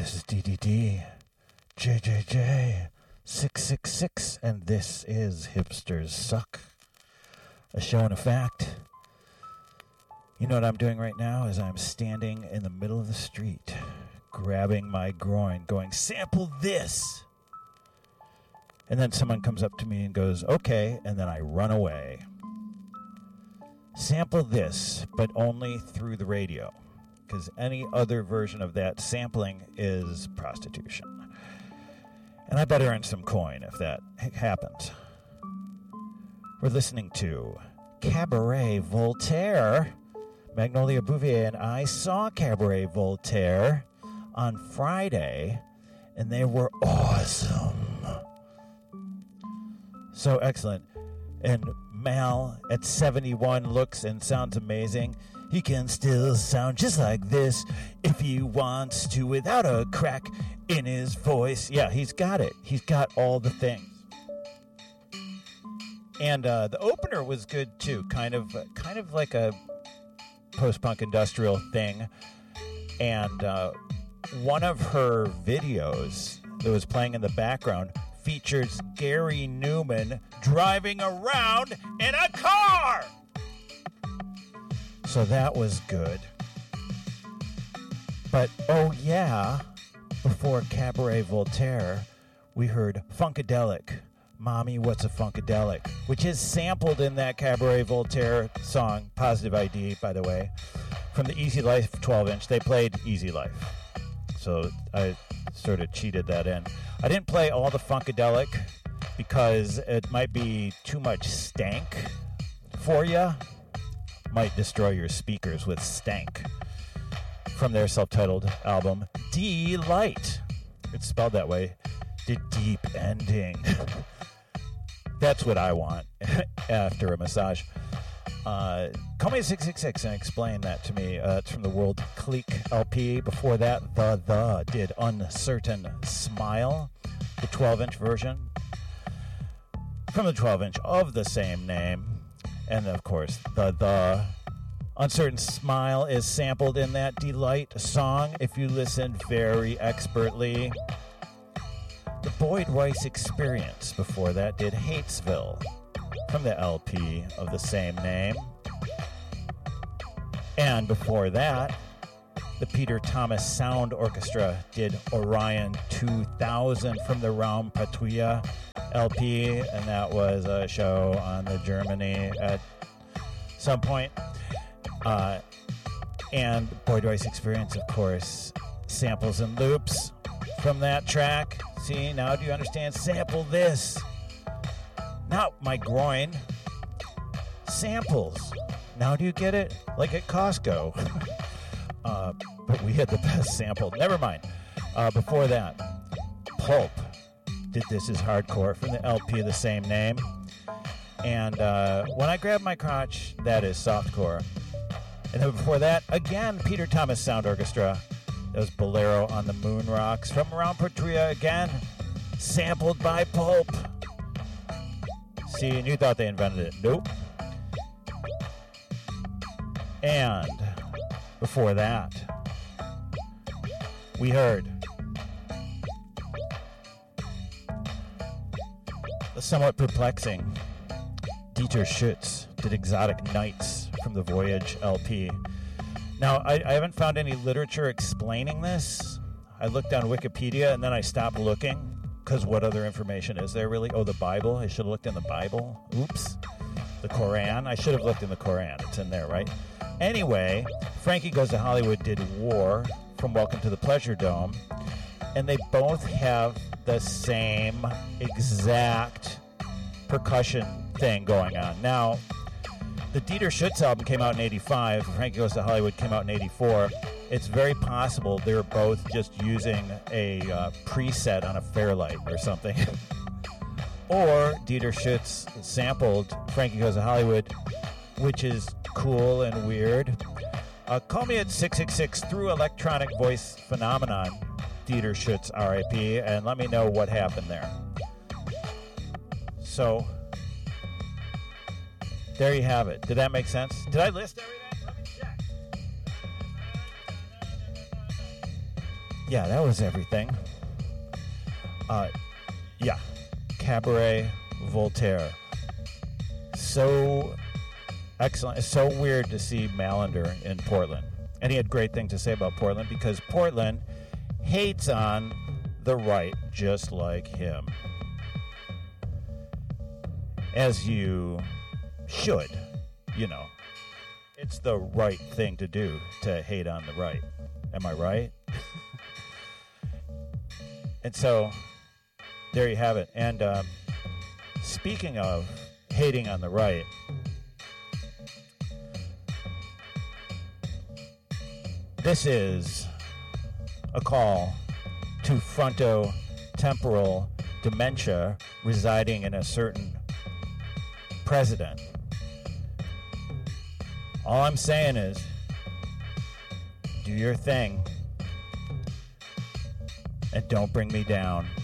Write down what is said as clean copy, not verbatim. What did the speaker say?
This is DDD, JJJ, 666, and this is Hipsters Suck, a show and a fact. You know what I'm doing right now is I'm standing in the middle of the street, grabbing my groin, going, sample this! And then someone comes up to me and goes, okay, and then I run away. Sample this, but only through the radio, because any other version of that sampling is prostitution. And I better earn some coin if that happens. We're listening to Cabaret Voltaire. Magnolia Bouvier and I saw Cabaret Voltaire on Friday, and they were awesome. So excellent. And Mal at 71 looks and sounds amazing. He can still sound just like this if he wants to without a crack in his voice. Yeah, he's got it. He's got all the things. And the opener was good too. Kind of like a post-punk industrial thing. And one of her videos that was playing in the background features Gary Newman driving around in a car. So that was good. But, oh yeah, before Cabaret Voltaire, we heard Funkadelic, Mommy, What's a Funkadelic, which is sampled in that Cabaret Voltaire song, Positive ID, by the way, from the Easy Life 12-inch. They played Easy Life. So I sort of cheated that in. I didn't play all the Funkadelic because it might be too much stank for you. Might destroy your speakers with stank. From their self-titled album, Delight. It's spelled that way. The deep ending. That's what I want after a massage. Call me 666 and explain that to me. It's from the World Clique LP. Before that, The did Uncertain Smile, the 12-inch version. From the 12-inch of the same name. And, of course, the Uncertain Smile is sampled in that Delight song, if you listen very expertly. The Boyd Rice Experience, before that, did Hatesville, from the LP of the same name. And before that, the Peter Thomas Sound Orchestra did Orion 2000 from the Raum Patria LP, and that was a show on the Germany at some point. And Boyd Rice Experience, of course, samples and loops from that track. See, now do you understand? Sample this. Not my groin. Samples. Now do you get it? Like at Costco. But we had the best sample. Never mind. Before that, Pulp did This Is Hardcore from the LP of the same name. And When I Grab My Crotch, that is softcore. And then before that, again, Peter Thomas Sound Orchestra. That was Bolero on the Moon Rocks from Raum Patria again, sampled by Pulp. See, and you thought they invented it. Nope. And before that, we heard the somewhat perplexing Dieter Schütz did Exotic Nights from the Voyage LP. Now, I haven't found any literature explaining this. I looked on Wikipedia and then I stopped looking because what other information is there really? Oh, the Bible. I should have looked in the Bible. Oops. The Koran. I should have looked in the Koran. It's in there, right? Anyway, Frankie Goes to Hollywood did War from Welcome to the Pleasure Dome, and they both have the same exact percussion thing going on. Now, the Dieter Schütz album came out in 85. Frankie Goes to Hollywood came out in 84. It's very possible they're both just using a preset on a Fairlight or something. Or Dieter Schütz sampled Frankie Goes to Hollywood, which is cool and weird. Call me at 666 through Electronic Voice Phenomenon, Dieter Schütz, R.I.P., and let me know what happened there. So, there you have it. Did that make sense? Did I list everything? Let me check. Yeah, that was everything. Yeah, Cabaret Voltaire. So excellent. It's so weird to see Mallender in Portland. And he had great things to say about Portland because Portland hates on the right just like him. As you should, you know. It's the right thing to do to hate on the right. Am I right? And so, there you have it. And speaking of hating on the right, this is a call to frontotemporal dementia residing in a certain president. All I'm saying is, do your thing and don't bring me down.